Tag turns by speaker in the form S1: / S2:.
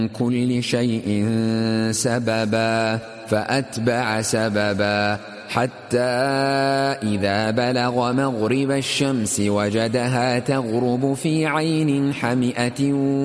S1: كل شيء سببا فأتبع سببا حتى إذا بلغ مغرب الشمس وجدها تغرب في عين حمئة